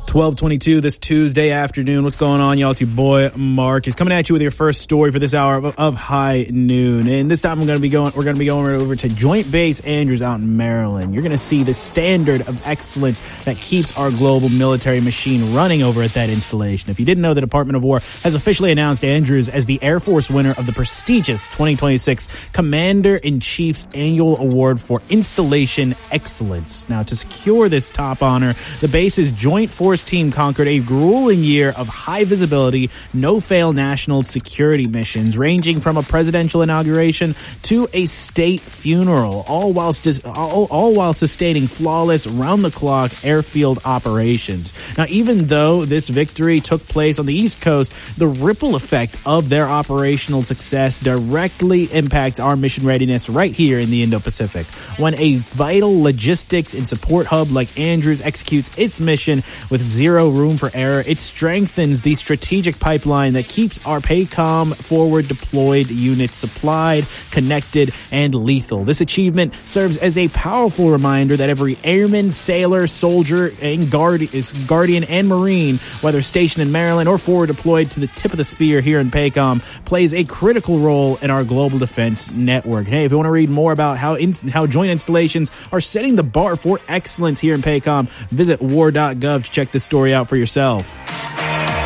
12:22 this Tuesday afternoon. What's going on, y'all? It's your boy Mark. Is coming at you with your first story for this hour of High Noon. And this time we're going to be going over to Joint Base Andrews out in Maryland. You're going to see the standard of excellence that keeps our global military machine running over at that installation. If you didn't know, the Department of War has officially announced Andrews as the Air Force winner of the prestigious 2026 Commander-in-Chief's Annual Award for Installation Excellence. Now, to secure this top honor, the base's Joint Force team conquered a grueling year of high visibility, no-fail national security missions ranging from a presidential inauguration to a state funeral, all while sustaining flawless round-the-clock airfield operations. Now, even though this victory took place on the East Coast, the ripple effect of their operational success directly impacts our mission readiness right here in the Indo-Pacific. When a vital logistics and support hub like Andrews executes its mission with zero room for error, it strengthens the strategic pipeline that keeps our PACOM forward deployed units supplied, connected, and lethal. This achievement serves as a powerful reminder that every airman, sailor, soldier, and guardian and marine, whether stationed in Maryland or forward deployed to the tip of the spear here in PACOM, plays a critical role in our global defense network. Hey, if you want to read more about how joint installations are setting the bar for excellence here in PACOM, visit war.gov to check this story out for yourself.